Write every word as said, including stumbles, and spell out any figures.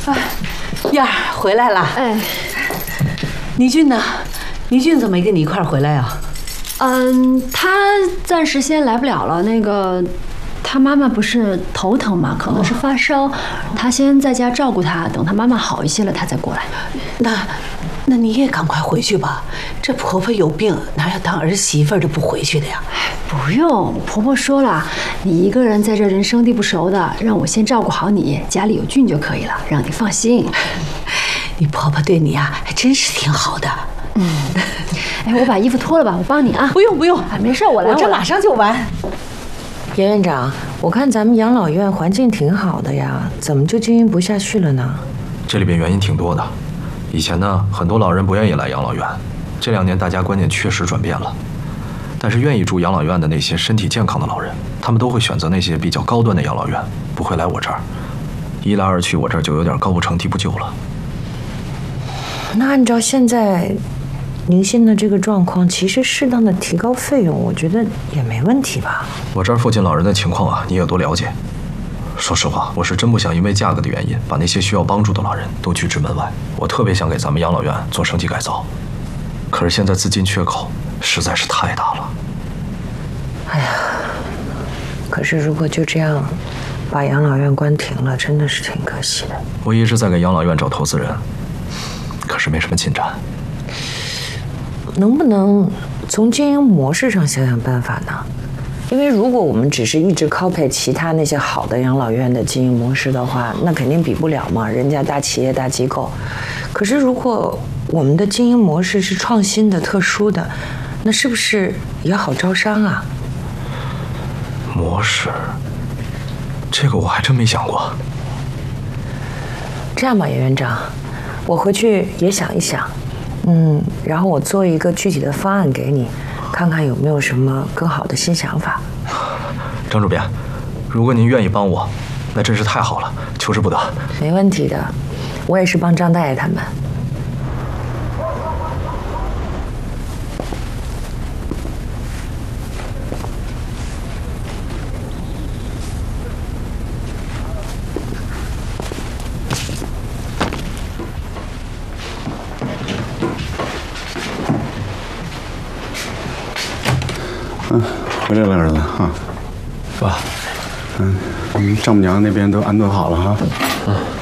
燕儿回来了。 哎， 倪俊呢？倪俊怎么没跟你一块儿回来呀？ 嗯，他暂时先来不了了。那个，他妈妈不是头疼嘛，可能是发烧，他先在家照顾他，等他妈妈好一些了，他再过来。 那，那你也赶快回去吧。这婆婆有病，哪有当儿媳妇的不回去的呀？ 不用，婆婆说了，你一个人在这人生地不熟的，让我先照顾好你，家里有俊就可以了，让你放心。 你婆婆对你呀、啊，还真是挺好的。 嗯，哎，我把衣服脱了吧，我帮你啊。 不用不用， 啊，没事，我来， 我这马上就完。 严院长，我看咱们养老院环境挺好的呀，怎么就经营不下去了呢？ 这里边原因挺多的。以前呢，很多老人不愿意来养老院，这两年大家观念确实转变了。但是愿意住养老院的那些身体健康的老人，他们都会选择那些比较高端的养老院，不会来我这儿。一来二去，我这儿就有点高不成低不就了。 那按照现在您现在这个状况，其实适当的提高费用，我觉得也没问题吧。 我这儿附近老人的情况啊，你也多了解。说实话，我是真不想因为价格的原因，把那些需要帮助的老人都拒之门外。我特别想给咱们养老院做升级改造，可是现在资金缺口实在是太大了。 哎呀，可是如果就这样把养老院关停了，真的是挺可惜的。 我一直在给养老院找投资人，可是没什么进展。 能不能从经营模式上想想办法呢？因为如果我们只是一直 copy 其他那些好的养老院的经营模式的话，那肯定比不了嘛，人家大企业大机构。可是如果我们的经营模式是创新的、特殊的，那是不是也好招商啊？ 模式，这个我还真没想过。 这样吧，严院长，我回去也想一想，嗯，然后我做一个具体的方案给你，看看有没有什么更好的新想法。 张主编，如果您愿意帮我，那真是太好了，求之不得。 没问题的，我也是帮张大爷他们。 嗯，回来了，儿子哈。 爸。 嗯，你丈母娘那边都安顿好了哈。 嗯。